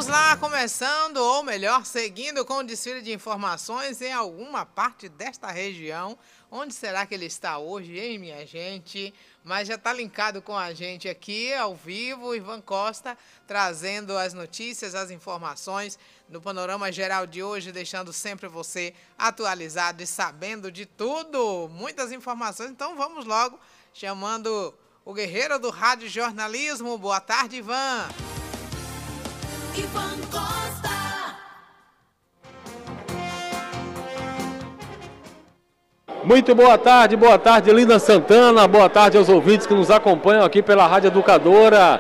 Vamos lá, começando, ou melhor, seguindo com o desfile de informações em alguma parte desta região. Onde será que ele está hoje, hein, minha gente? Mas já está linkado com a gente aqui, ao vivo, Ivan Costa, trazendo as notícias, as informações no panorama geral de hoje, deixando sempre você atualizado e sabendo de tudo. Muitas informações, então vamos logo, chamando o guerreiro do rádio jornalismo. Boa tarde, Ivan. Ivan Costa. Muito boa tarde, Linda Santana, boa tarde aos ouvintes que nos acompanham aqui pela Rádio Educadora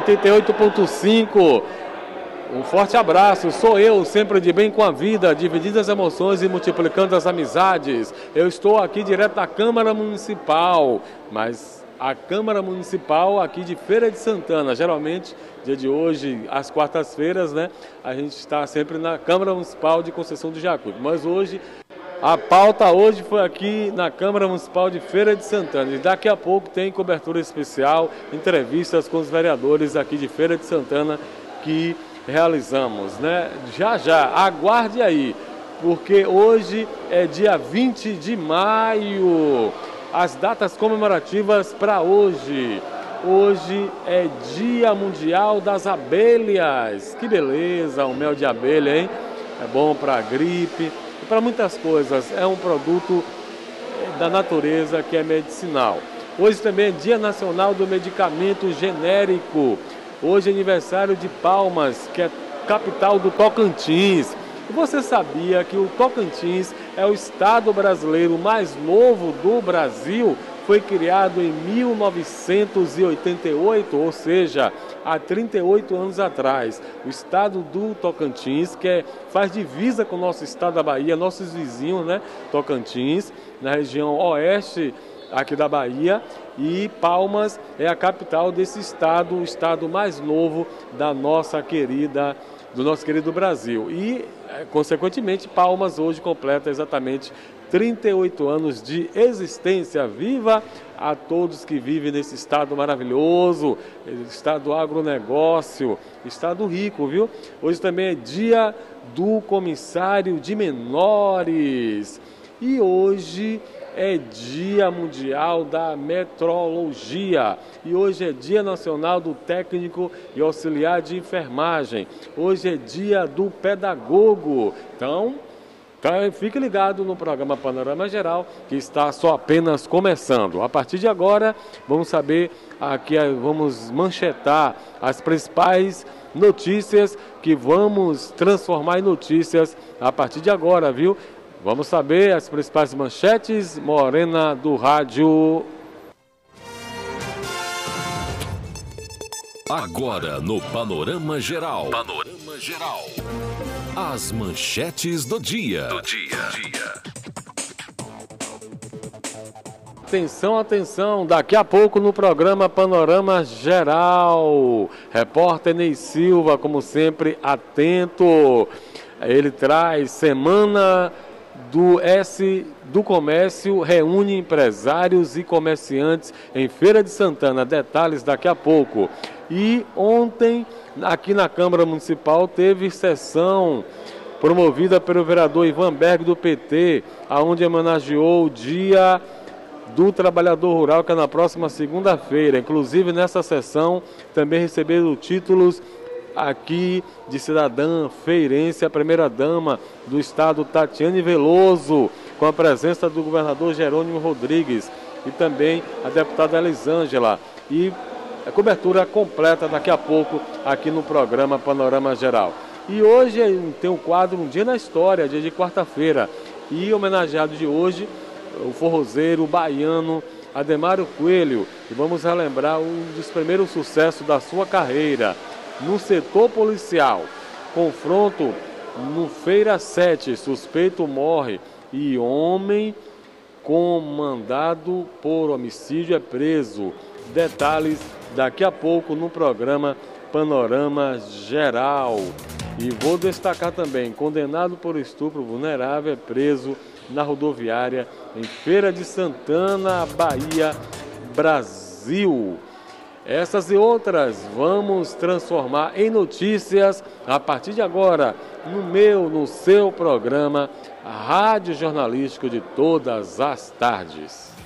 88.5. Um forte abraço, sou eu, sempre de bem com a vida, dividindo as emoções e multiplicando as amizades. Eu estou aqui direto da Câmara Municipal, mas a Câmara Municipal aqui de Feira de Santana. Geralmente, dia de hoje, às quartas-feiras, né, a gente está sempre na Câmara Municipal de Conceição do Jacuípe. Mas hoje, a pauta hoje foi aqui na Câmara Municipal de Feira de Santana. E daqui a pouco tem cobertura especial, entrevistas com os vereadores aqui de Feira de Santana que realizamos, né? Já, aguarde aí, porque hoje é dia 20 de maio. As datas comemorativas para hoje. Hoje é Dia Mundial das Abelhas. Que beleza, o mel de abelha, hein? É bom para a gripe e para muitas coisas. É um produto da natureza que é medicinal. Hoje também é Dia Nacional do Medicamento Genérico. Hoje é aniversário de Palmas, que é capital do Tocantins. E você sabia que o Tocantins é o estado brasileiro mais novo do Brasil? Foi criado em 1988, ou seja, há 38 anos atrás. O estado do Tocantins, que faz divisa com o nosso estado da Bahia, nossos vizinhos, né? Tocantins, na região oeste aqui da Bahia, e Palmas é a capital desse estado, o estado mais novo do nosso querido Brasil. E, consequentemente, Palmas hoje completa exatamente 38 anos de existência. Viva a todos que vivem nesse estado maravilhoso, estado agronegócio, estado rico, viu? Hoje também é dia do comissário de menores. E hoje é Dia Mundial da Metrologia. E hoje é Dia Nacional do Técnico e Auxiliar de Enfermagem. Hoje é Dia do Pedagogo. Então, fique ligado no programa Panorama Geral, que está só apenas começando. A partir de agora, vamos saber, aqui vamos manchetar as principais notícias que vamos transformar em notícias a partir de agora, viu? Vamos saber as principais manchetes, Morena do Rádio. Agora no Panorama Geral. As manchetes do dia. Atenção, daqui a pouco no programa Panorama Geral. Repórter Ney Silva, como sempre, atento. Ele traz Semana do Comércio, reúne empresários e comerciantes em Feira de Santana. Detalhes daqui a pouco. E ontem, aqui na Câmara Municipal, teve sessão promovida pelo vereador Ivan Berg do PT, onde homenageou o Dia do Trabalhador Rural, que é na próxima segunda-feira. Inclusive, nessa sessão, também receberam títulos aqui de cidadã feirense, a primeira-dama do estado, Tatiane Veloso, com a presença do governador Jerônimo Rodrigues e também a deputada Elisângela. E a cobertura completa daqui a pouco aqui no programa Panorama Geral. E hoje tem o quadro Um Dia na História, dia de quarta-feira. E homenageado de hoje, o forrozeiro baiano Ademário Coelho. E vamos relembrar um dos primeiros sucessos da sua carreira. No setor policial, confronto no Feira 7, suspeito morre e homem com mandado por homicídio é preso. Detalhes daqui a pouco no programa Panorama Geral. E vou destacar também, condenado por estupro vulnerável é preso na rodoviária em Feira de Santana, Bahia, Brasil. Essas e outras vamos transformar em notícias a partir de agora no seu programa Rádio Jornalístico de todas as tardes.